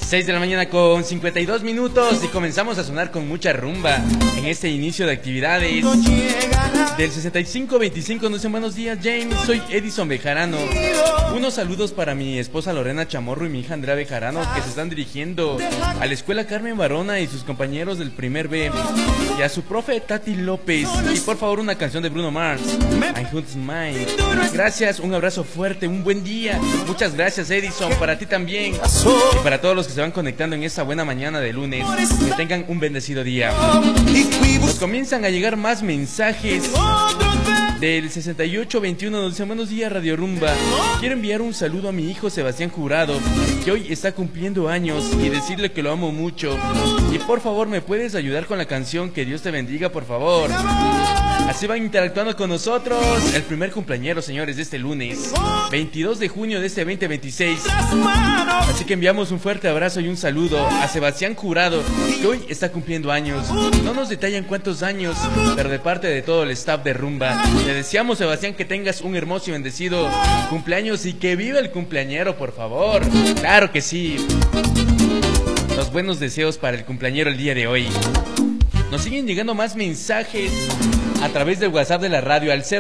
6 de la mañana con 52 minutos y comenzamos a sonar con mucha rumba en este inicio de actividades del 6525. Nos dicen buenos días, James, soy Edison Bejarano. Unos saludos para mi esposa Lorena Chamorro y mi hija Andrea Bejarano, que se están dirigiendo a la escuela Carmen Barona y sus compañeros del primer B, y a su profe Tati López. Y por favor una canción de Bruno Mars, I Hunt Mine. Gracias, un abrazo fuerte, un buen día. Muchas gracias, Edison, para ti también y para todos los que se van conectando en esta buena mañana de lunes. Que tengan un bendecido día. Nos comienzan a llegar más mensajes del 6821. Nos dicen buenos días, Radio Rumba. Quiero enviar un saludo a mi hijo Sebastián Jurado, que hoy está cumpliendo años, y decirle que lo amo mucho. Y por favor, ¿me puedes ayudar con la canción? Que Dios te bendiga, por favor. Así van interactuando con nosotros. El primer cumpleañero, señores, de este lunes 22 de junio de este 2026. Así que enviamos un fuerte abrazo y un saludo a Sebastián Jurado, que hoy está cumpliendo años. No nos detallan cuántos años, pero de parte de todo el staff de Rumba, te deseamos, Sebastián, que tengas un hermoso y bendecido cumpleaños y que viva el cumpleañero, por favor. Claro que sí. Los buenos deseos para el cumpleañero el día de hoy. Nos siguen llegando más mensajes a través del WhatsApp de la radio al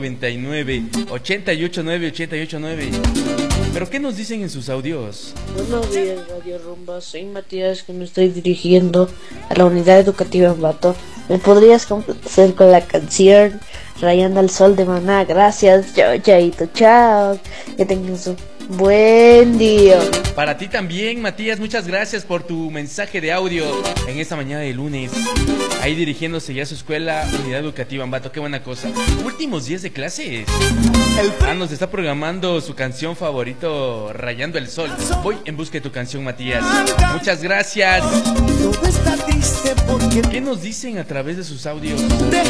0999-889-889. ¿Pero qué nos dicen en sus audios? Buenos días, Radio Rumba. Soy Matías, que me estoy dirigiendo a la unidad educativa Ambato. ¿Me podrías complacer con la canción Rayando al Sol de Maná? Gracias, chaito, chao. Que tengas un buen día. Para ti también, Matías, muchas gracias por tu mensaje de audio en esta mañana de lunes. Ahí dirigiéndose ya a su escuela, unidad educativa Ambato, qué buena cosa. Últimos días de clases. Nos está programando su canción favorito, Rayando el Sol. Voy en busca de tu canción, Matías. Muchas gracias. ¿Qué nos dicen a través de sus audios?